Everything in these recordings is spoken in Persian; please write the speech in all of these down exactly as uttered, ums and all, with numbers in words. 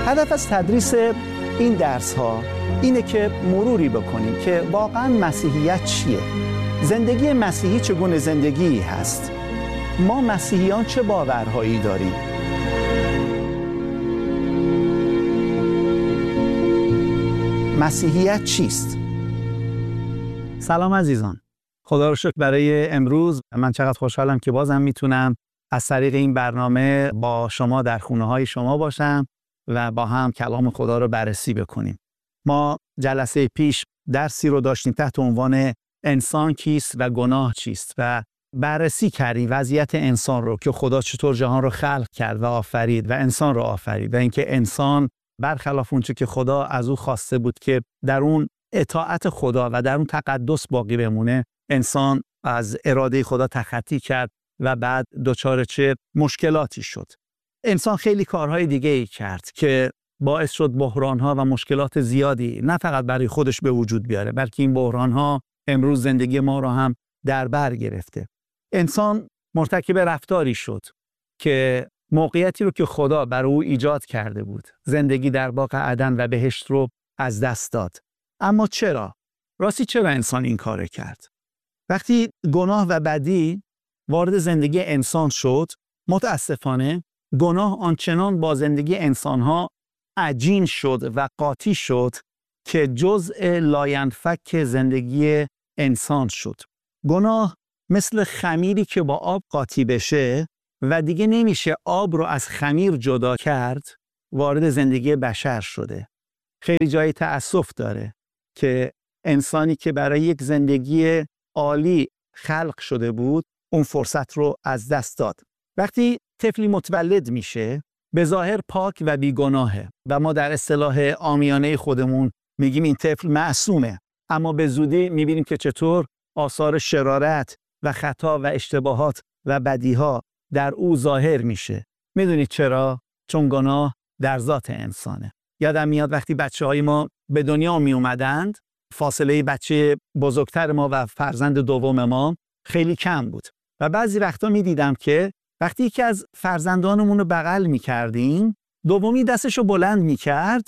هدف از تدریس این درس ها اینه که مروری بکنیم که واقعا مسیحیت چیه؟ زندگی مسیحی چگونه زندگی هست؟ ما مسیحیان چه باورهایی داریم؟ مسیحیت چیست؟ سلام عزیزان. خدا رو شکر برای امروز. من چقدر خوشحالم که بازم میتونم از طریق این برنامه با شما در خونه های شما باشم و با هم کلام خدا رو بررسی بکنیم. ما جلسه پیش درسی رو داشتیم تحت عنوان انسان کیست و گناه چیست و بررسی کردیم وضعیت انسان رو که خدا چطور جهان رو خلق کرد و آفرید و انسان رو آفرید و اینکه انسان برخلاف اونچه که خدا از او خواسته بود که در اون اطاعت خدا و در اون تقدس باقی بمونه، انسان از اراده خدا تخطی کرد و بعد دچار چه مشکلاتی شد. انسان خیلی کارهای دیگه ای کرد که باعث شد بحران‌ها و مشکلات زیادی نه فقط برای خودش به وجود بیاره، بلکه این بحران‌ها امروز زندگی ما رو هم در بر گرفته. انسان مرتکب رفتاری شد که موقعیتی رو که خدا برای او ایجاد کرده بود، زندگی در باغ عدن و بهشت رو از دست داد. اما چرا؟ راستی چرا انسان این کار کرد؟ وقتی گناه و بدی وارد زندگی انسان شد، متاسفانه گناه آنچنان با زندگی انسانها عجین شد و قاطی شد که جزء لاینفک زندگی انسان شد. گناه مثل خمیری که با آب قاطی بشه و دیگه نمیشه آب رو از خمیر جدا کرد، وارد زندگی بشر شده. خیلی جای تأسف داره که انسانی که برای یک زندگی عالی خلق شده بود اون فرصت رو از دست داد. وقتی طفلی متولد میشه به ظاهر پاک و بیگناهه و ما در اصطلاح عامیانه خودمون میگیم این طفل معصومه، اما به زودی میبینیم که چطور آثار شرارت و خطا و اشتباهات و بدیها در او ظاهر میشه. میدونید چرا؟ چون گناه در ذات انسانه. یادم میاد وقتی بچه های ما به دنیا می اومدند، فاصله بچه بزرگتر ما و فرزند دوم ما خیلی کم بود و بعضی وقتا می دیدم که وقتی یکی از فرزندانمون رو بغل می کردیم، دومی دستش رو بلند می کرد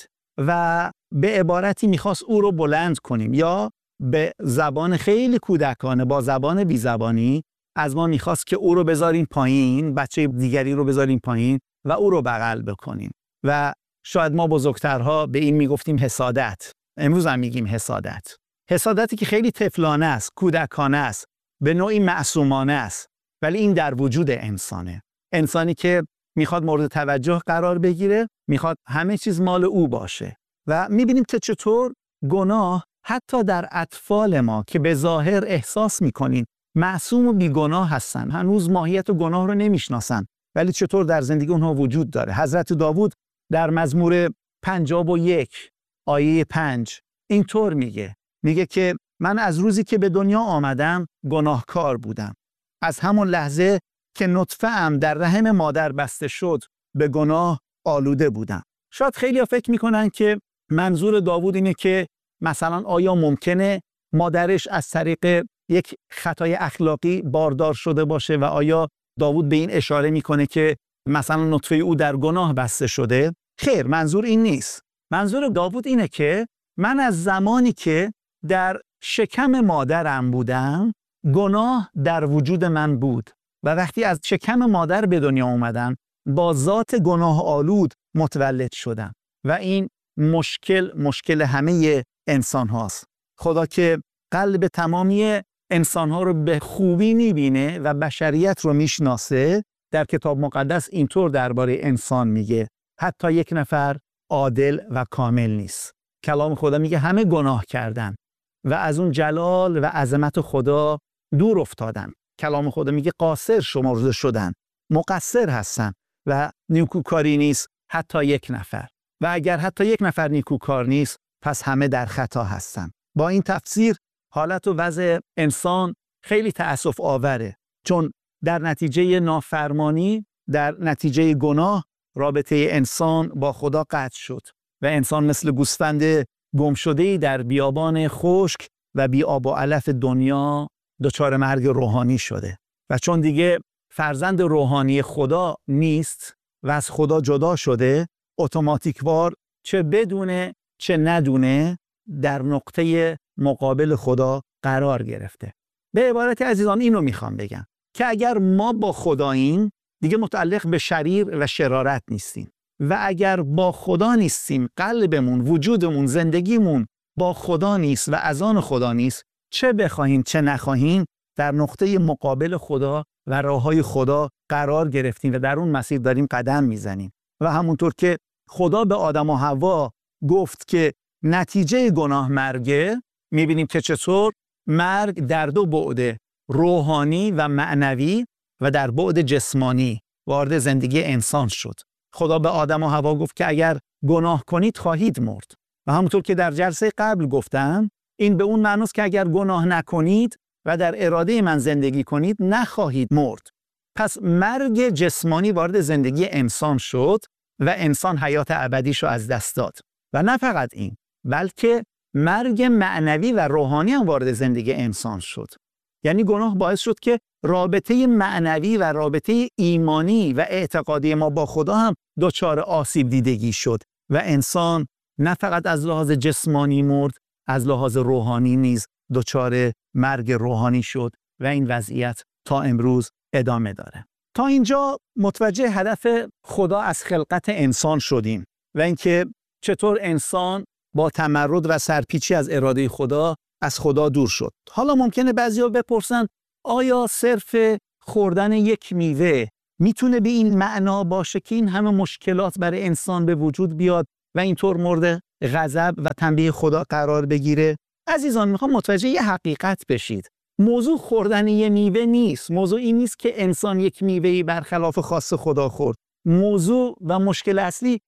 و به عبارتی می خواست او رو بلند کنیم یا به زبان خیلی کودکانه با زبان بی زبانی از ما می خواست که او رو بذاریم پایین، بچه دیگری رو بذاریم پایین و او رو بغل بکنیم. و شاید ما بزرگترها به این می گفتیم حسادت. امروز هم میگیم حسادت. حسادتی که خیلی طفلانه است، کودکانه است، به نوعی معصومانه است، ولی این در وجود انسانه. انسانی که میخواد مورد توجه قرار بگیره، میخواد همه چیز مال او باشه. و میبینیم که چطور گناه حتی در اطفال ما که به ظاهر احساس میکنین معصوم و بیگناه هستن، هنوز ماهیت و گناه رو نمیشناسن، ولی چطور در زندگی اونها وجود داره. حضرت داوود در مزمور پنجاه و یک آیه پنج اینطور میگه میگه که من از روزی که به دنیا آمدم گناهکار بودم، از همون لحظه که نطفه ام در رحم مادر بسته شد به گناه آلوده بودم. شاید خیلی ها فکر میکنن که منظور داوود اینه که مثلا آیا ممکنه مادرش از طریق یک خطای اخلاقی باردار شده باشه و آیا داوود به این اشاره میکنه که مثلا نطفه او در گناه بسته شده؟ خیر، منظور این نیست. منظور داوود اینه که من از زمانی که در شکم مادرم بودم گناه در وجود من بود و وقتی از شکم مادر به دنیا اومدم با ذات گناه آلود متولد شدم و این مشکل مشکل همه انسان هاست. خدا که قلب تمامی انسان ها رو به خوبی میبینه و بشریت رو میشناسه، در کتاب مقدس اینطور درباره انسان میگه حتی یک نفر عادل و کامل نیست. کلام خدا میگه همه گناه کردن و از اون جلال و عظمت خدا دور افتادن. کلام خدا میگه قاصر شمرده شدن، مقصر هستن و نیکوکاری نیست حتی یک نفر. و اگر حتی یک نفر نیکوکار نیست، پس همه در خطا هستن. با این تفسیر حالت و وضع انسان خیلی تأسف آوره، چون در نتیجه نافرمانی، در نتیجه گناه، رابطه انسان با خدا قطع شد و انسان مثل گوسفند گمشده‌ای در بیابان خشک و بی آب و علف دنیا دچار مرگ روحانی شده و چون دیگه فرزند روحانی خدا نیست و از خدا جدا شده، اتوماتیکوار چه بدونه چه ندونه در نقطه مقابل خدا قرار گرفته. به عبارت عزیزان اینو میخوام بگم که اگر ما با خداییم دیگه متعلق به شریر و شرارت نیستیم و اگر با خدا نیستیم، قلبمون، وجودمون، زندگیمون با خدا نیست و از آن خدا نیست، چه بخواهیم چه نخواهیم در نقطه مقابل خدا و راههای خدا قرار گرفتیم و در اون مسیر داریم قدم میزنیم. و همونطور که خدا به آدم و حوا گفت که نتیجه گناه مرگه، میبینیم که چطور مرگ در دو بعد، روحانی و معنوی و در بعد جسمانی وارد زندگی انسان شد. خدا به آدم و حوا گفت که اگر گناه کنید خواهید مرد. و همونطور که در جلسه قبل گفتم، این به اون معناست که اگر گناه نکنید و در اراده من زندگی کنید نخواهید مرد. پس مرگ جسمانی وارد زندگی انسان شد و انسان حیات ابدیش رو از دست داد. و نه فقط این، بلکه مرگ معنوی و روحانی هم وارد زندگی انسان شد. یعنی گناه باعث شد که رابطه معنوی و رابطه ایمانی و اعتقادی ما با خدا هم دچار آسیب دیدگی شد و انسان نه فقط از لحاظ جسمانی مرد، از لحاظ روحانی نیز دچار مرگ روحانی شد و این وضعیت تا امروز ادامه داره. تا اینجا متوجه هدف خدا از خلقت انسان شدیم و اینکه چطور انسان با تمرد و سرپیچی از اراده خدا از خدا دور شد. حالا ممکنه بعضیا بپرسن آیا صرف خوردن یک میوه میتونه به این معنا باشه که این همه مشکلات برای انسان به وجود بیاد و اینطور مورد غضب و تنبیه خدا قرار بگیره؟ عزیزان، میخوام متوجه یه حقیقت بشید. موضوع خوردن یه میوه نیست. موضوع این نیست که انسان یک میوهی برخلاف خواست خدا خورد. موضوع و مشکل اصلی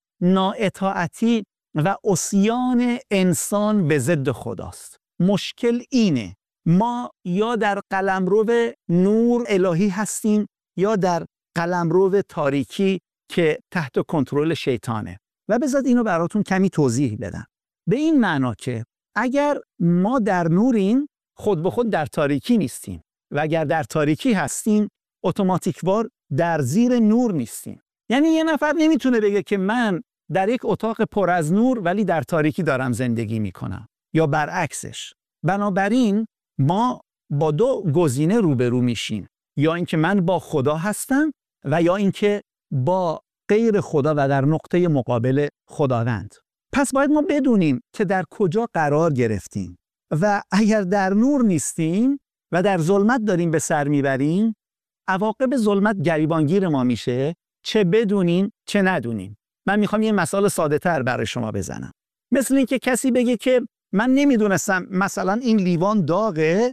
نااطاعتی و عصیان انسان به ضد خداست. مشکل اینه، ما یا در قلمرو نور الهی هستیم یا در قلمرو تاریکی که تحت کنترل شیطانه. و بذات اینو براتون کمی توضیح بدم. به این معنا که اگر ما در نوریم خود به خود در تاریکی نیستیم و اگر در تاریکی هستیم اتوماتیکوار در زیر نور نیستیم. یعنی یه نفر نمیتونه بگه که من در یک اتاق پر از نور ولی در تاریکی دارم زندگی میکنم یا برعکسش. بنابراین ما با دو گزینه روبرو میشیم، یا اینکه من با خدا هستم و یا اینکه با غیر خدا و در نقطه مقابل خداوند. پس باید ما بدونیم که در کجا قرار گرفتیم و اگر در نور نیستیم و در ظلمت داریم به سر میبریم، عواقب ظلمت گریبانگیر ما میشه، چه بدونیم چه ندونیم. من میخوام یه مثال ساده تر برای شما بزنم. مثل این که کسی بگه که من نمیدونستم مثلا این لیوان داغه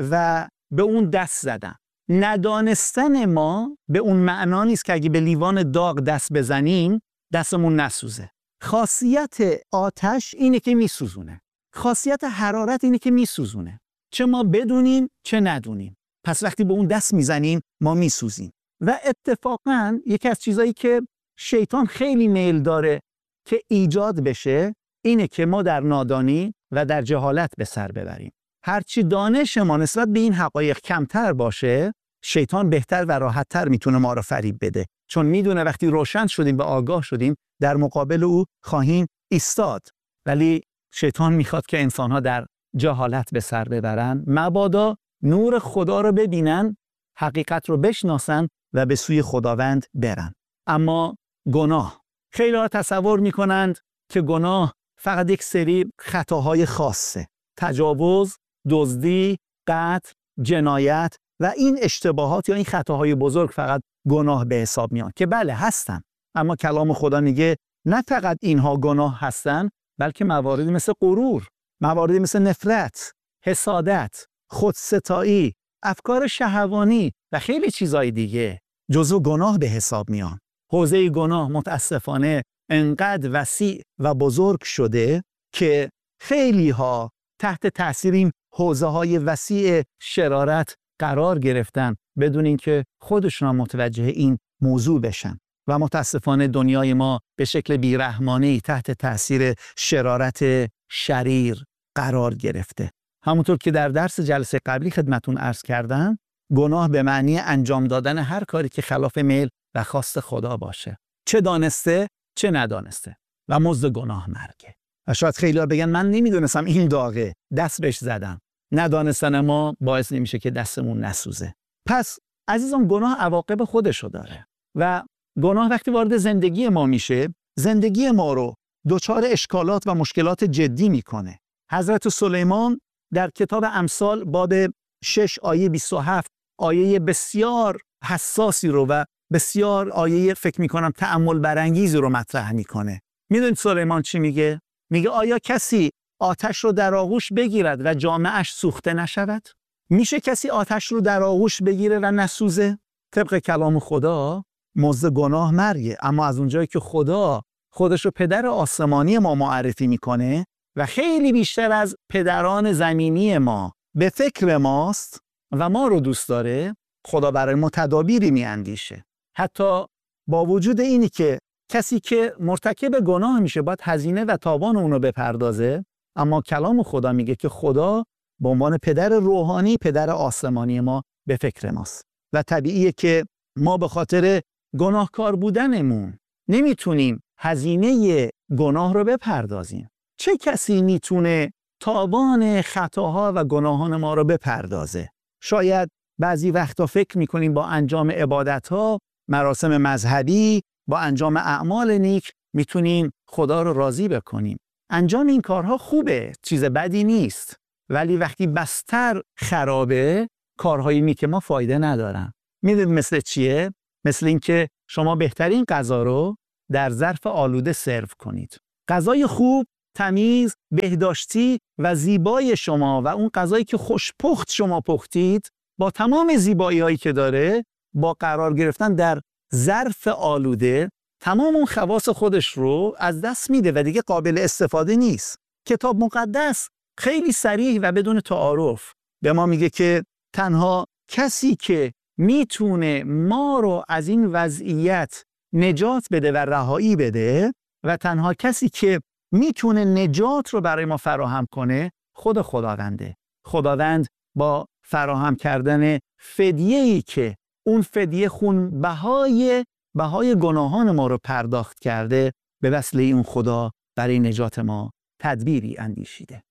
و به اون دست زدم. ندانستن ما به اون معنا نیست که اگه به لیوان داغ دست بزنیم دستمون نسوزه. خاصیت آتش اینه که میسوزونه. خاصیت حرارت اینه که میسوزونه. چه ما بدونیم چه ندونیم. پس وقتی به اون دست میزنیم ما میسوزیم. و اتفاقاً یکی از چیزایی که شیطان خیلی میل داره که ایجاد بشه اینه که ما در نادانی و در جهالت به سر ببریم. هرچی دانش ما نسبت به این حقایق کمتر باشه، شیطان بهتر و راحتتر میتونه ما رو فریب بده، چون میدونه وقتی روشن شدیم و آگاه شدیم در مقابل او خواهیم ایستاد. ولی شیطان میخواد که انسانها در جهالت به سر ببرن، مبادا نور خدا رو ببینن، حقیقت رو بشناسن و به سوی خداوند برن. اما گناه، خیلی ها تصور میکنند که گناه فقط یک سری خطاهای خاصه، تجاوز، دزدی، قتل، جنایت و این اشتباهات یا این خطاهای بزرگ فقط گناه به حساب میان، که بله هستن. اما کلام خدا میگه نه فقط اینها گناه هستن، بلکه مواردی مثل غرور، مواردی مثل نفرت، حسادت، خودستایی، افکار شهوانی و خیلی چیزای دیگه جزو گناه به حساب میان. حوزه گناه متاسفانه انقدر وسیع و بزرگ شده که خیلی ها تحت تاثیر این حوزه های وسیع شرارت قرار گرفتن بدون اینکه خودشون متوجه این موضوع بشن. و متاسفانه دنیای ما به شکل بیرحمانه‌ای تحت تاثیر شرارت شریر قرار گرفته. همونطور که در درس جلسه قبلی خدمتون عرض کردم، گناه به معنی انجام دادن هر کاری که خلاف میل و خواست خدا باشه، چه دانسته چه ندانسته و مزد گناه مرگه. و شاید خیلی‌ها بگن من نمیدونستم این داغه، دست بهش زدم. ندانستن ما باعث نمیشه که دستمون نسوزه. پس عزیزان گناه عواقب خودشو داره و گناه وقتی وارد زندگی ما میشه، زندگی ما رو دچار اشکالات و مشکلات جدی میکنه. حضرت سلیمان در کتاب امثال باب شش آیه بیست و هفت آیه بسیار حساسی رو و بسیار آیه فکر میکنم تأمل برانگیزی رو مطرح میکنه. میدونید سلیمان چی میگه؟ میگه آیا کسی آتش رو در آغوش بگیرد و جامه‌اش سوخته نشود؟ میشه کسی آتش رو در آغوش بگیره و نسوزه؟ طبق کلام خدا مزد گناه مرگه، اما از اونجایی که خدا خودش رو پدر آسمانی ما معرفی میکنه و خیلی بیشتر از پدران زمینی ما به فکر ماست و ما رو دوست داره، خدا برای ما تدابیری میاندیشه. حتی با وجود اینی که کسی که مرتکب گناه میشه باید هزینه و تاوان اونو بپردازه، اما کلام خدا میگه که خدا به عنوان پدر روحانی، پدر آسمانی ما به فکر ماست و طبیعیه که ما به خاطر گناهکار بودنمون نمیتونیم هزینه گناه رو بپردازیم. چه کسی میتونه تاوان خطاها و گناهان ما رو بپردازه؟ شاید بعضی وقتا فکر میکنیم با انجام عبادتها، مراسم مذهبی، با انجام اعمال نیک میتونیم خدا رو راضی بکنیم. انجام این کارها خوبه، چیز بدی نیست، ولی وقتی بستر خرابه کارهای نیک ما فایده ندارن. میدونید مثل چیه؟ مثل اینکه شما بهترین غذا رو در ظرف آلوده سرو کنید. غذای خوب، تمیز، بهداشتی و زیبای شما و اون غذایی که خوشپخت شما پختید با تمام زیبایی هایی که داره، با قرار گرفتن در ظرف آلوده تمام اون خواص خودش رو از دست میده و دیگه قابل استفاده نیست. کتاب مقدس خیلی صریح و بدون تعارف به ما میگه که تنها کسی که میتونه ما رو از این وضعیت نجات بده و رهایی بده و تنها کسی که میتونه نجات رو برای ما فراهم کنه خود خداونده. خداوند با فراهم کردن فدیه‌ای که اون فدیه خون بهای بهای گناهان ما رو پرداخت کرده، به وسیله اون خدا برای نجات ما تدبیری اندیشیده.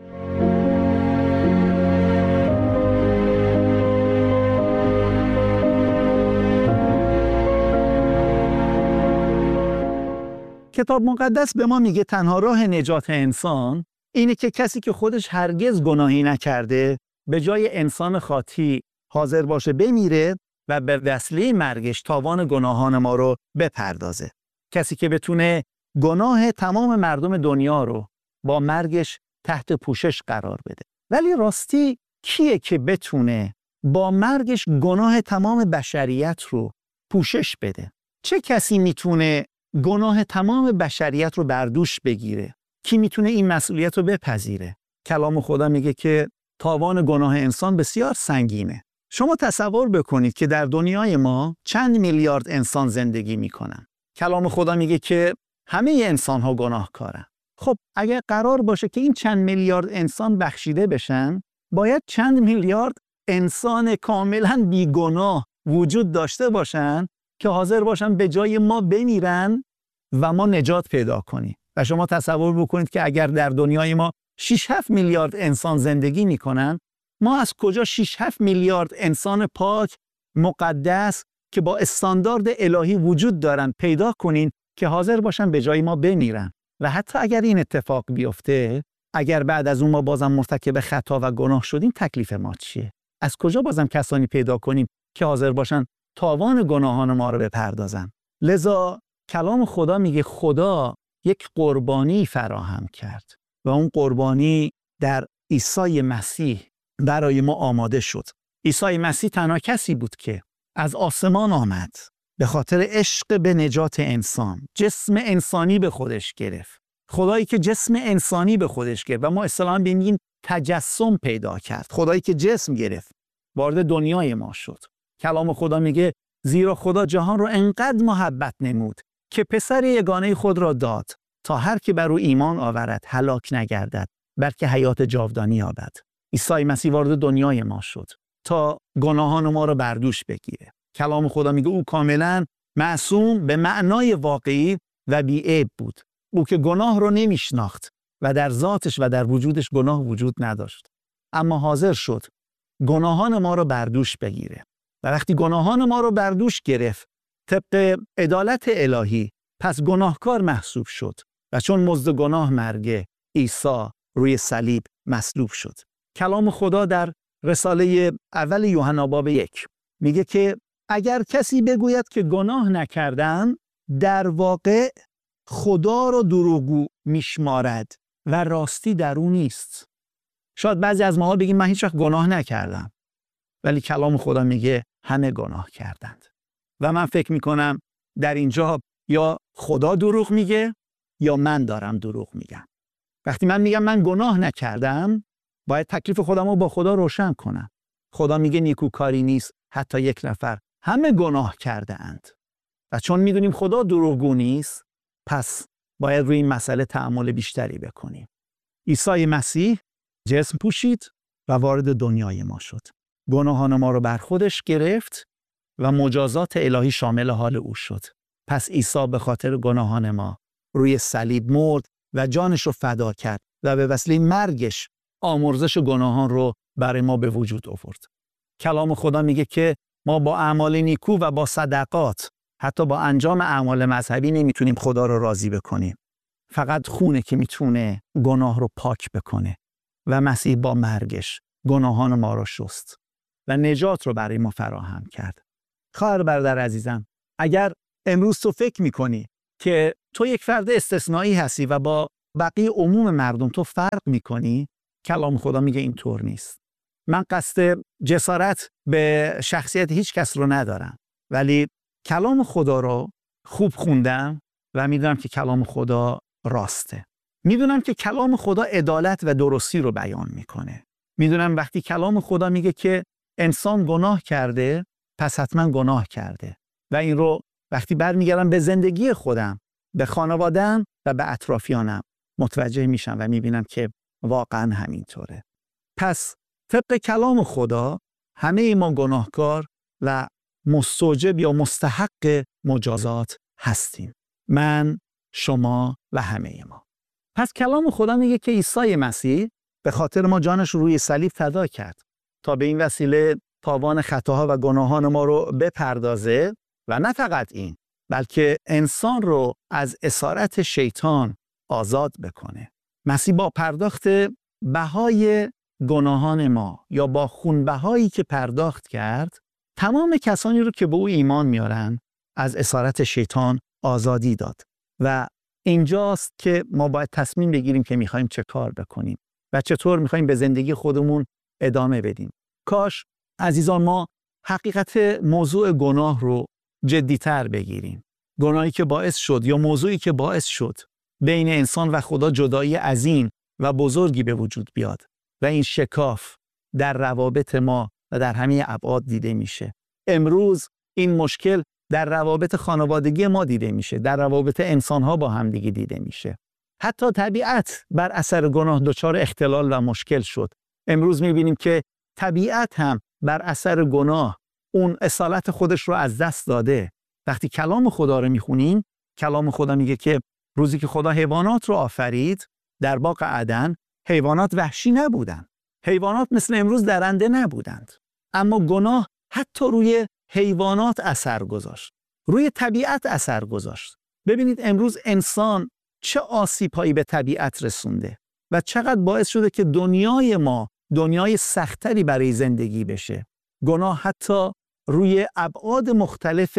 کتاب مقدس به ما میگه تنها راه نجات انسان اینه که کسی که خودش هرگز گناهی نکرده به جای انسان خاطی حاضر باشه بمیره و به وسیله مرگش تاوان گناهان ما رو بپردازه. کسی که بتونه گناه تمام مردم دنیا رو با مرگش تحت پوشش قرار بده. ولی راستی کیه که بتونه با مرگش گناه تمام بشریت رو پوشش بده؟ چه کسی میتونه گناه تمام بشریت رو بر دوش بگیره؟ کی میتونه این مسئولیت رو بپذیره؟ کلام خدا میگه که تاوان گناه انسان بسیار سنگینه. شما تصور بکنید که در دنیای ما چند میلیارد انسان زندگی میکنن. کلام خدا میگه که همه انسان ها گناهکارن. خب اگر قرار باشه که این چند میلیارد انسان بخشیده بشن، باید چند میلیارد انسان کاملا بیگناه وجود داشته باشن که حاضر باشن به جای ما بمیرن و ما نجات پیدا کنیم. و شما تصور بکنید که اگر در دنیای ما شش هفت میلیارد انسان زندگی میکنن، ما از کجا شش هفت میلیارد انسان پاک مقدس که با استاندارد الهی وجود دارن پیدا کنین که حاضر باشن به جای ما بمیرن؟ و حتی اگر این اتفاق بیفته، اگر بعد از اون ما بازم مرتکب خطا و گناه شدیم، تکلیف ما چیه؟ از کجا بازم کسانی پیدا کنیم که حاضر باشن تاوان گناهان ما رو بپردازن؟ لذا کلام خدا میگه خدا یک قربانی فراهم کرد و اون قربانی در عیسی مسیح برای ما آماده شد. عیسی مسیح تنها کسی بود که از آسمان آمد به خاطر عشق به نجات انسان، جسم انسانی به خودش گرفت. خدایی که جسم انسانی به خودش گرفت و ما اصطلاحاً بگیم تجسم پیدا کرد. خدایی که جسم گرفت وارد دنیای ما شد. کلام خدا میگه زیرا خدا جهان رو انقدر محبت نمود که پسر یگانه خود را داد تا هر که بر او ایمان آورد هلاک نگردد بلکه حیات جاودانی یابد. عیسی مسیح وارد دنیای ما شد تا گناهان ما رو بر دوش بگیره. کلام خدا میگه او کاملا معصوم به معنای واقعی و بی‌عیب بود. او که گناه رو نمیشناخت و در ذاتش و در وجودش گناه وجود نداشت. اما حاضر شد گناهان ما رو بر دوش بگیره. و وقتی گناهان ما رو بر دوش گرفت، طبق عدالت الهی، پس گناهکار محسوب شد و چون مزد گناه مرگ، عیسی روی صلیب مصلوب شد. کلام خدا در رساله اول یوحنا باب یک میگه که اگر کسی بگوید که گناه نکردم، در واقع خدا رو دروغگو میشمارد و راستی در او نیست. شاید بعضی از ماها بگیم من هیچ وقت گناه نکردم، ولی کلام خدا میگه همه گناه کردند. و من فکر میکنم در اینجا یا خدا دروغ میگه یا من دارم دروغ میگم. وقتی من میگم من گناه نکردم، باید تکلیف خودم رو با خدا روشن کنم. خدا میگه نیکوکاری نیست حتی یک نفر، همه گناه کرده اند. و چون میدونیم خدا دروغگو نیست، پس باید روی این مسئله تأمل بیشتری بکنیم. عیسی مسیح جسم پوشید و وارد دنیای ما شد. گناهان ما رو بر خودش گرفت و مجازات الهی شامل حال او شد. پس عیسی به خاطر گناهان ما روی صلیب مرد و جانش رو فدا کرد و به وسیله مرگش آمرزش گناهان رو برای ما به وجود آورد. کلام خدا میگه که ما با اعمال نیکو و با صدقات، حتی با انجام اعمال مذهبی نمیتونیم خدا رو راضی بکنیم. فقط خونه که میتونه گناه رو پاک بکنه و مسیح با مرگش گناهان ما رو شست و نجات رو برای ما فراهم کرد. خواهر برادر عزیزم، اگر امروز تو فکر میکنی که تو یک فرد استثنایی هستی و با بقیه عموم مردم تو فرق میکنی، کلام خدا میگه اینطور نیست. من قصد جسارت به شخصیت هیچ کس رو ندارم، ولی کلام خدا رو خوب خوندم و میدونم که کلام خدا راسته. میدونم که کلام خدا عدالت و درستی رو بیان میکنه. میدونم وقتی کلام خدا میگه که انسان گناه کرده، پس حتما گناه کرده. و این رو وقتی برمیگردم به زندگی خودم، به خانواده‌ام و به اطرافیانم متوجه میشم و میبینم که واقعا همینطوره. پس طبق کلام خدا همه ما گناهکار و مستوجب یا مستحق مجازات هستیم. من، شما و همه ما. پس کلام خدا میگه که عیسی مسیح به خاطر ما جانش رو روی صلیب فدا کرد تا به این وسیله تاوان خطاها و گناهان ما رو بپردازه و نه فقط این، بلکه انسان رو از اسارت شیطان آزاد بکنه. مسیح با پرداخت بهای گناهان ما یا با خونبهایی که پرداخت کرد، تمام کسانی رو که به او ایمان میارن از اسارت شیطان آزادی داد. و اینجاست که ما باید تصمیم بگیریم که میخوایم چه کار بکنیم و چطور میخوایم به زندگی خودمون ادامه بدیم. کاش عزیزان ما حقیقت موضوع گناه رو جدی‌تر بگیریم. گناهی که باعث شد یا موضوعی که باعث شد بین انسان و خدا جدایی عظیم و بزرگی به وجود بیاد و این شکاف در روابط ما و در همه ابعاد دیده میشه. امروز این مشکل در روابط خانوادگی ما دیده میشه، در روابط انسان‌ها با هم دیگه دیده میشه. حتی طبیعت بر اثر گناه دچار اختلال و مشکل شد. امروز میبینیم که طبیعت هم بر اثر گناه اون اصالت خودش رو از دست داده. وقتی کلام خدا رو میخونیم، کلام خدا میگه که روزی که خدا حیوانات رو آفرید در باغ عدن، حیوانات وحشی نبودند. حیوانات مثل امروز درنده نبودند. اما گناه حتی روی حیوانات اثر گذاشت. روی طبیعت اثر گذاشت. ببینید امروز انسان چه آسیب‌هایی به طبیعت رسونده و چقدر باعث شده که دنیای ما دنیای سختری برای زندگی بشه. گناه حتی روی ابعاد مختلف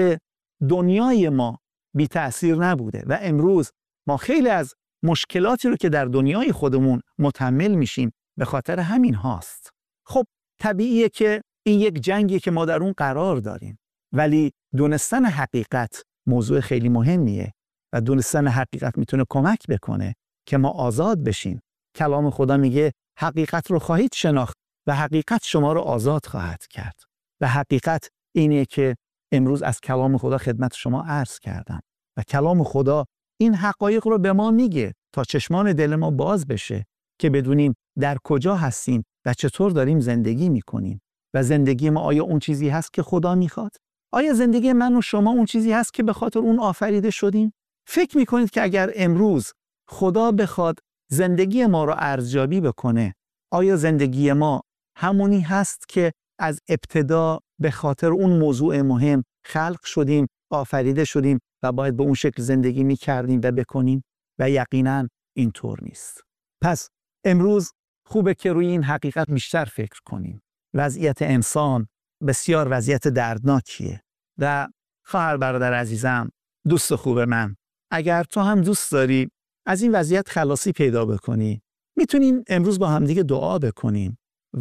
دنیای ما بی تأثیر نبوده و امروز ما خیلی از مشکلاتی رو که در دنیای خودمون متحمل میشیم به خاطر همین هاست. خب طبیعیه که این یک جنگیه که ما در اون قرار داریم، ولی دونستن حقیقت موضوع خیلی مهمیه و دونستن حقیقت میتونه کمک بکنه که ما آزاد بشیم. کلام خدا میگه حقیقت رو خواهید شناخت و حقیقت شما رو آزاد خواهد کرد. و حقیقت اینه که امروز از کلام خدا خدمت شما عرض کردم و کلام خدا این حقایق رو به ما میگه تا چشمان دل ما باز بشه که بدونیم در کجا هستیم و چطور داریم زندگی میکنیم و زندگی ما آیا اون چیزی هست که خدا میخواد؟ آیا زندگی من و شما اون چیزی هست که به خاطر اون آفریده شدیم؟ فکر میکنید که اگر امروز خدا بخواد زندگی ما رو ارزیابی بکنه، آیا زندگی ما همونی هست که از ابتدا به خاطر اون موضوع مهم خلق شدیم، آفریده شدیم و باید به اون شکل زندگی میکردیم و بکنیم؟ و یقیناً اینطور نیست. پس امروز خوبه که روی این حقیقت بیشتر فکر کنیم. وضعیت انسان بسیار وضعیت دردناکیه. و خواهر برادر عزیزم، دوست خوب من، اگر تو هم دوست داری از این وضعیت خلاصی پیدا بکنی، میتونیم امروز با همدیگه دعا بکنیم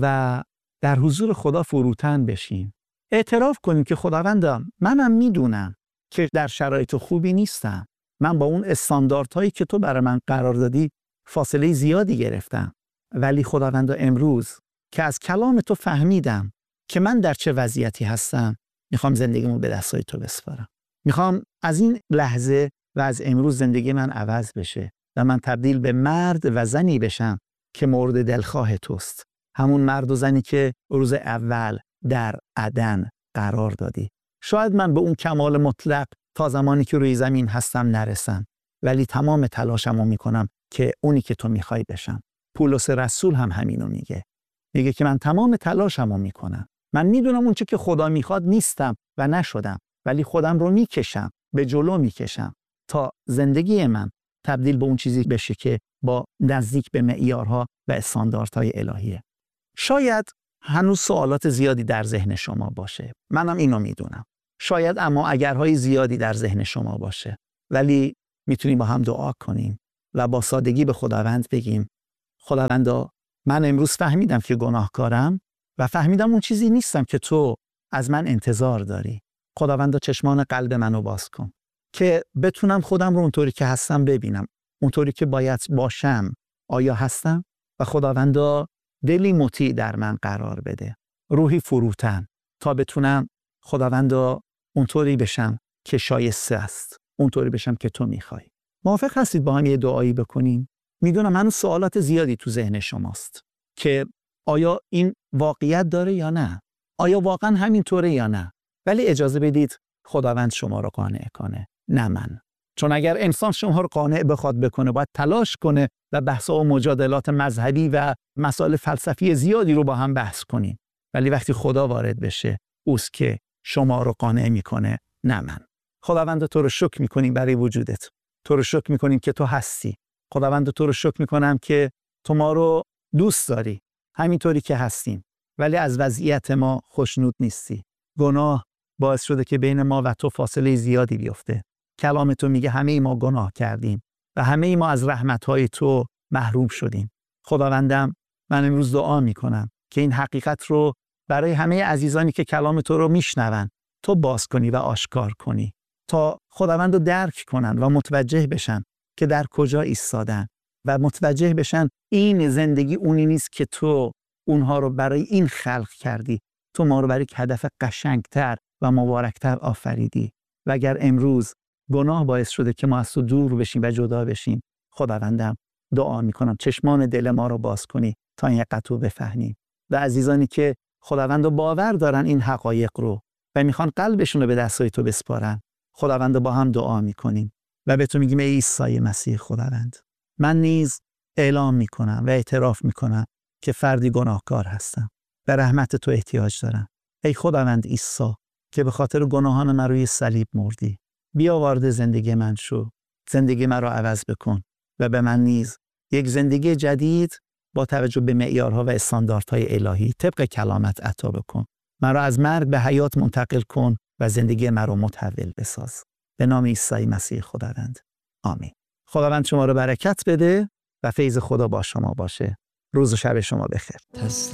و در حضور خدا فروتن بشیم. اعتراف کنیم که خداوندم، منم میدونم که در شرایط خوبی نیستم. من با اون استانداردهایی که تو برای من قرار دادی فاصله زیادی گرفتم. ولی خداوند، امروز که از کلام تو فهمیدم که من در چه وضعیتی هستم، میخوام زندگیمو به دستای تو بسپارم. میخوام از این لحظه و از امروز زندگی من عوض بشه و من تبدیل به مرد و زنی بشم که مورد دلخواه توست. همون مرد و زنی که روز اول در عدن قرار دادی. شاید من به اون کمال مطلق تا زمانی که روی زمین هستم نرسم، ولی تمام تلاشمو میکنم که اونی که تو میخوای بشم. پولس رسول هم همینو میگه. میگه که من تمام تلاشمو میکنم. من میدونم اون چه که خدا میخواد نیستم و نشدم، ولی خودم رو میکشم، به جلو میکشم تا زندگی من تبدیل به اون چیزی بشه که با نزدیک به معیارها و استانداردهای الهیه. شاید هنوز سوالات زیادی در ذهن شما باشه. منم اینو میدونم. شاید اما اگرهای زیادی در ذهن شما باشه. ولی میتونیم با هم دعا کنیم و با سادگی به خداوند بگیم خداوندا، من امروز فهمیدم که گناهکارم و فهمیدم اون چیزی نیستم که تو از من انتظار داری. خداوندا، چشمان قلب منو باز کن که بتونم خودم رو اونطوری که هستم ببینم، اونطوری که باید باشم آیا هستم؟ و خداوندا دلی مطیع در من قرار بده، روحی فروتن، تا بتونم خداوندا اونطوری بشم که شایسته است، اونطوری بشم که تو میخوای. موافق هستید با هم یه دعایی بکنیم؟ میدونم هنوز سوالات زیادی تو ذهن شماست که آیا این واقعیت داره یا نه؟ آیا واقعا همینطوره یا نه؟ ولی اجازه بدید خداوند شما رو قانع کنه، نه من. چون اگر انسان شما رو قانع بخواد بکنه، باید تلاش کنه و بحث و مجادلات مذهبی و مسائل فلسفی زیادی رو با هم بحث کنیم. ولی وقتی خدا وارد بشه، اوست که شما رو قانع میکنه، نه من. خداوند، تو رو شکر میکنیم برای وجودت. تو رو شکر میکنیم که تو هستی. خداوند، تو رو شکر میکنم که تو ما رو دوست داری، همینطوری که هستیم، ولی از وضعیت ما خوشنود نیستی. گناه باعث شده که بین ما و تو فاصله زیادی بیفته. کلام تو میگه همه ما گناه کردیم و همه ما از رحمت‌های تو محروم شدیم. خداوندم، من امروز دعا میکنم که این حقیقت رو برای همه عزیزانی که کلام تو رو میشنون تو باز کنی و آشکار کنی، تا خداوند رو درک کنن و متوجه بشن که در کجا ایستادن و متوجه بشن این زندگی اونی نیست که تو اونها رو برای این خلق کردی. تو ما رو برای هدف قشنگتر و مبارکتر آفریدی. و اگر امروز گناه باعث شده که ما از تو دور بشیم و جدا بشیم، خداوندم دعا میکنم چشمان دل ما رو باز کنی تا این حقیقت رو بفهمیم. و عزیزانی که خداوند رو باور دارن این حقایق رو و میخوان قلبشون رو به دستای تو بسپارن، خداوند با هم دعا میکنیم و به تو میگیم ای عیسی مسیح خداوند، من نیز اعلام میکنم و اعتراف میکنم که فردی گناهکار هستم، به رحمت تو احتیاج دارم. ای خداوند عیسی که به خاطر گناهان من روی صلیب مردی، بیا وارد زندگی من شو، زندگی من رو عوض بکن و به من نیز یک زندگی جدید با توجه به معیارها و استانداردهای الهی طبق کلامت عطا بکن. من رو از مرگ به حیات منتقل کن و زندگی من رو متحول بساز. به نام عیسی مسیح خداوند. آمین. خداوند شما رو برکت بده و فیض خدا با شما باشه. روز و شب شما بخیر.